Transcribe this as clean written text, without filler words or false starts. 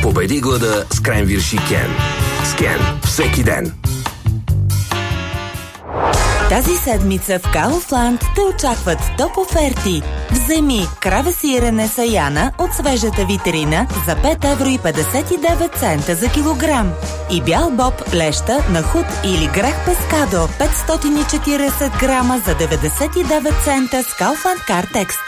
Победи глада с Кренвирши Кен. С Кен всеки ден. Тази седмица в Кауфланд те очакват топ оферти. Вземи краве сирене Саяна от свежата витрина за 5,59 евро за килограм. И бял боб леща на худ или грех пескадо 540 грама за 99 цента с Kaufland Card Extra.